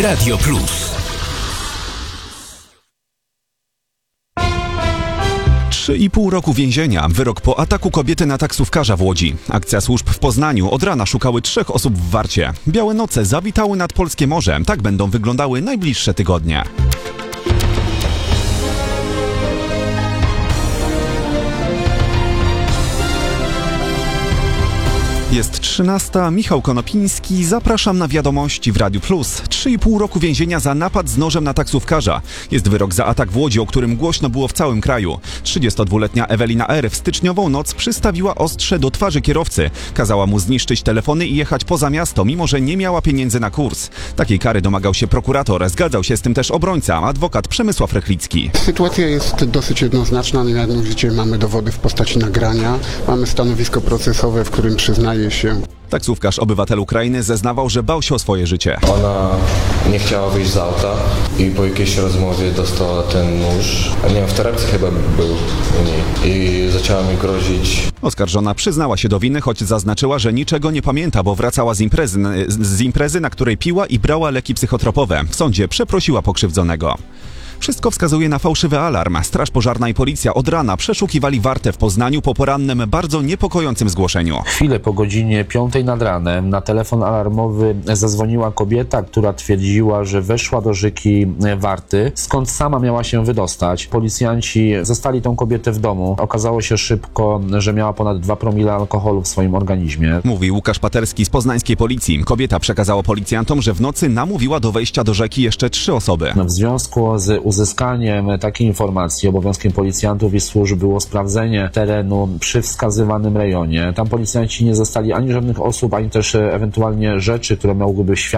Radio Plus. 3,5 roku więzienia. Wyrok po ataku kobiety na taksówkarza w Łodzi. Akcja służb w Poznaniu. Od rana szukały 3 osób w Warcie. Białe noce zawitały nad polskie morze. Tak będą wyglądały najbliższe tygodnie. Jest 13. Michał Konopiński. Zapraszam na wiadomości w Radiu Plus. 3,5 roku więzienia za napad z nożem na taksówkarza. Jest wyrok za atak w Łodzi, o którym głośno było w całym kraju. 32-letnia Ewelina R. w styczniową noc przystawiła ostrze do twarzy kierowcy. Kazała mu zniszczyć telefony i jechać poza miasto, mimo że nie miała pieniędzy na kurs. Takiej kary domagał się prokurator. Zgadzał się z tym też obrońca, adwokat Przemysław Rychlicki. Sytuacja jest dosyć jednoznaczna. Mianowicie mamy dowody w postaci nagrania. Mamy stanowisko procesowe, w którym przyznaje się. Taksówkarz, obywatel Ukrainy, zeznawał, że bał się o swoje życie. Ona nie chciała wyjść z auta i po jakiejś rozmowie dostała ten nóż. Nie wiem, w torebce chyba był u niej i zaczęła mi grozić. Oskarżona przyznała się do winy, choć zaznaczyła, że niczego nie pamięta, bo wracała z imprezy, na której piła i brała leki psychotropowe. W sądzie przeprosiła pokrzywdzonego. Wszystko wskazuje na fałszywy alarm. Straż pożarna i policja od rana przeszukiwali Wartę w Poznaniu po porannym, bardzo niepokojącym zgłoszeniu. Chwilę po godzinie 5 nad ranem na telefon alarmowy zadzwoniła kobieta, która twierdziła, że weszła do rzeki Warty, skąd sama miała się wydostać. Policjanci zastali tą kobietę w domu. Okazało się szybko, że miała ponad 2 promile alkoholu w swoim organizmie. Mówi Łukasz Paterski z poznańskiej policji. Kobieta przekazała policjantom, że w nocy namówiła do wejścia do rzeki jeszcze 3 osoby. W związku z uzyskaniem takiej informacji obowiązkiem policjantów i służb było sprawdzenie terenu przy wskazywanym rejonie. Tam policjanci nie zastali ani żadnych osób, ani też ewentualnie rzeczy, które mogłyby świadczyć